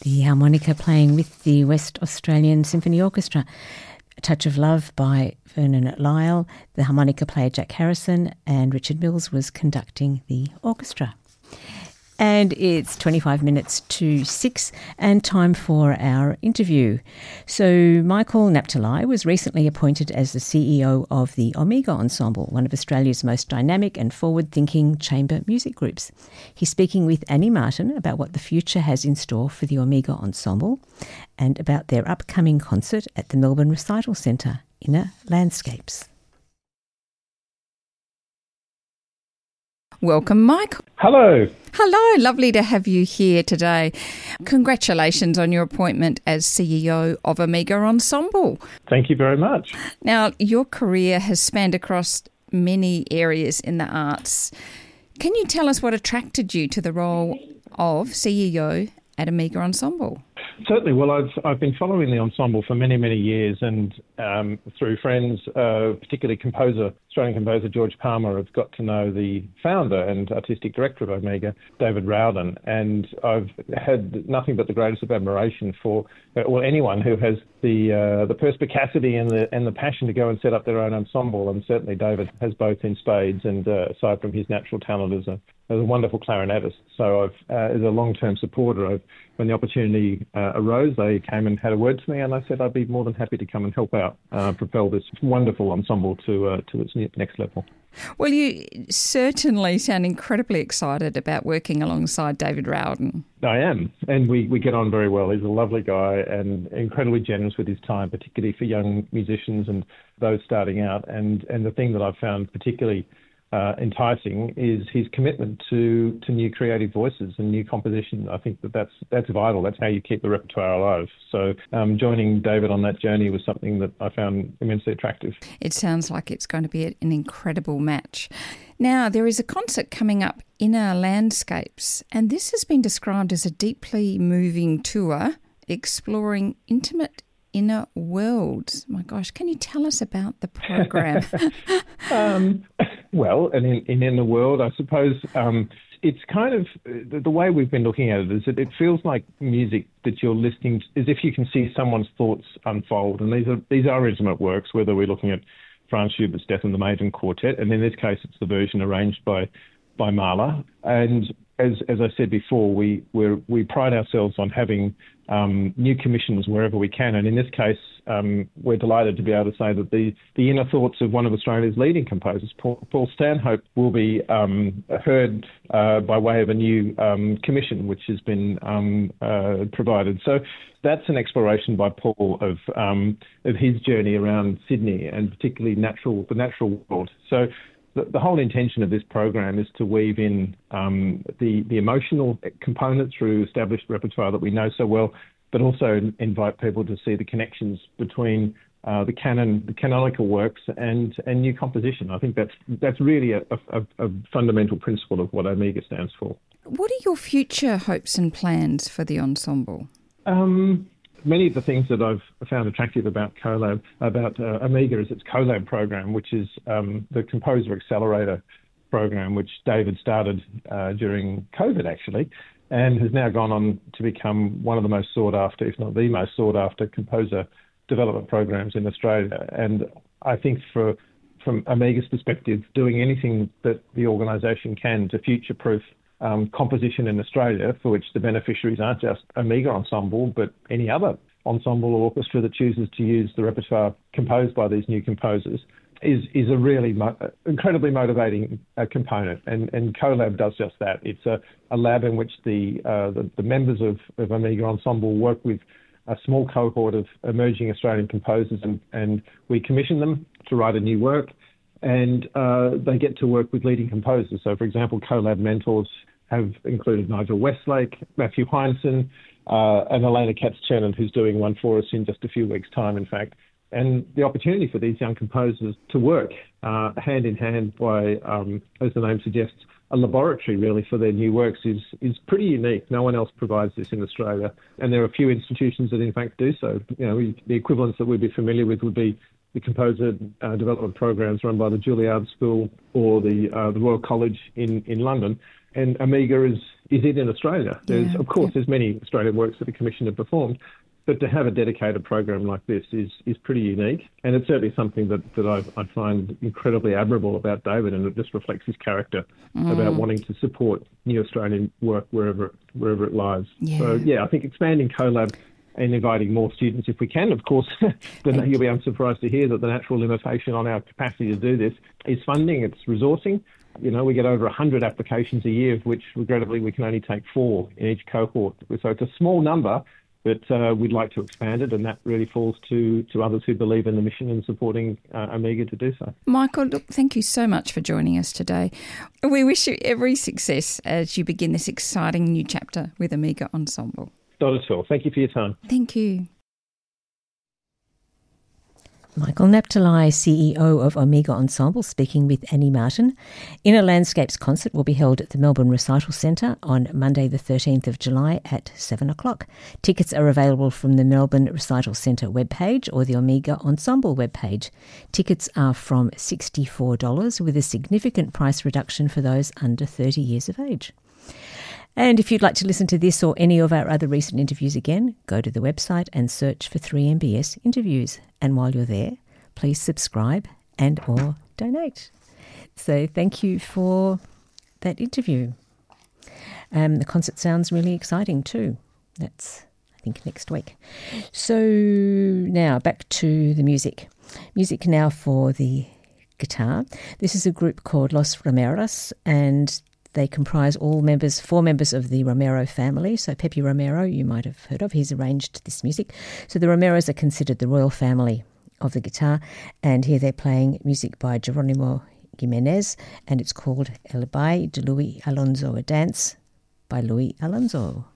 the harmonica playing with the West Australian Symphony Orchestra. A Touch of Love by Vernon Lyle, the harmonica player Jack Harrison, and Richard Mills was conducting the orchestra. And it's 25 minutes to 6 and time for our interview. So Michael Naptali was recently appointed as the CEO of the Omega Ensemble, one of Australia's most dynamic and forward-thinking chamber music groups. He's speaking with Annie Martin about what the future has in store for the Omega Ensemble and about their upcoming concert at the Melbourne Recital Centre, Inner Landscapes. Welcome, Mike. Hello. Hello, lovely to have you here today. Congratulations on your appointment as CEO of Omega Ensemble. Thank you very much. Now, your career has spanned across many areas in the arts. Can you tell us what attracted you to the role of CEO at Omega Ensemble? Certainly. Well, I've been following the ensemble for many, many years, and through friends, particularly Australian composer George Palmer, I've got to know the founder and artistic director of Omega, David Rowden, and I've had nothing but the greatest of admiration for anyone who has the perspicacity and the passion to go and set up their own ensemble, and certainly David has both in spades, and aside from his natural talent as a wonderful clarinetist. So as a long-term supporter, when the opportunity arose, they came and had a word to me, and I said I'd be more than happy to come and help out, propel this wonderful ensemble to its next level. Well, you certainly sound incredibly excited about working alongside David Rowden. I am, and we get on very well. He's a lovely guy and incredibly generous with his time, particularly for young musicians and those starting out. And the thing that I've found particularly enticing is his commitment to new creative voices and new composition. I think that's vital. That's how you keep the repertoire alive. So joining David on that journey was something that I found immensely attractive. It sounds like it's going to be an incredible match. Now, there is a concert coming up, Inner Landscapes, and this has been described as a deeply moving tour exploring intimate inner worlds. My gosh, can you tell us about the program? Well, and in Inner World, I suppose it's kind of the way we've been looking at it is that it feels like music that you're listening to, as if you can see someone's thoughts unfold. And these are intimate works, whether we're looking at Franz Schubert's Death and the Maiden Quartet, and in this case, it's the version arranged by Mahler. And as I said before, we pride ourselves on having new commissions wherever we can, and in this case, we're delighted to be able to say that the inner thoughts of one of Australia's leading composers, Paul Stanhope, will be heard by way of a new commission which has been provided. So that's an exploration by Paul of his journey around Sydney and particularly the natural world. So the whole intention of this program is to weave in the emotional component through established repertoire that we know so well, but also invite people to see the connections between the canonical works and new composition. I think that's really a fundamental principle of what Omega stands for. What are your future hopes and plans for the ensemble? Many of the things that I've found attractive about Omega is its CoLab program, which is the Composer Accelerator program, which David started during COVID, actually, and has now gone on to become one of the most sought after, if not the most sought after, composer development programs in Australia. And I think from Omega's perspective, doing anything that the organisation can to future-proof composition in Australia, for which the beneficiaries aren't just Omega Ensemble, but any other ensemble or orchestra that chooses to use the repertoire composed by these new composers, is a really incredibly motivating component. And CoLab does just that. It's a lab in which the members of Omega Ensemble work with a small cohort of emerging Australian composers, and we commission them to write a new work. And they get to work with leading composers. So, for example, CoLab mentors have included Nigel Westlake, Matthew Heinsohn, and Elena Katz-Chernin, who's doing one for us in just a few weeks' time, in fact. And the opportunity for these young composers to work hand in hand by, as the name suggests, a laboratory really for their new works is pretty unique. No one else provides this in Australia, and there are a few institutions that in fact do so. You know, the equivalents that we'd be familiar with would be the composer development programs run by the Juilliard School or the Royal College in London. And Amiga is it in Australia. There's many Australian works that the Commission have performed, but to have a dedicated program like this is pretty unique, and it's certainly something that I find incredibly admirable about David, and it just reflects his character about wanting to support new Australian work wherever it lies. Yeah. So, I think expanding CoLab and inviting more students if we can, of course, then you'll be unsurprised to hear that the natural limitation on our capacity to do this is funding, it's resourcing. We get over 100 applications a year, of which, regrettably, we can only take 4 in each cohort. So it's a small number, but we'd like to expand it, and that really falls to others who believe in the mission and supporting Amiga to do so. Michael, look, thank you so much for joining us today. We wish you every success as you begin this exciting new chapter with Amiga Ensemble. Not at all. Thank you for your time. Thank you. Michael Naptali, CEO of Amiga Ensemble, speaking with Annie Martin. Inner Landscapes concert will be held at the Melbourne Recital Centre on Monday the 13th of July at 7 o'clock. Tickets are available from the Melbourne Recital Centre webpage or the Amiga Ensemble webpage. Tickets are from $64 with a significant price reduction for those under 30 years of age. And if you'd like to listen to this or any of our other recent interviews again, go to the website and search for 3MBS interviews. And while you're there, please subscribe and or donate. So thank you for that interview. The concert sounds really exciting too. That's, I think, next week. So now back to the music. Music now for the guitar. This is a group called Los Romeros, and they comprise 4 members of the Romero family. So Pepe Romero, you might have heard of, he's arranged this music. So the Romeros are considered the royal family of the guitar. And here they're playing music by Geronimo Jimenez, and it's called El Baile de Luis Alonso, a dance by Luis Alonso.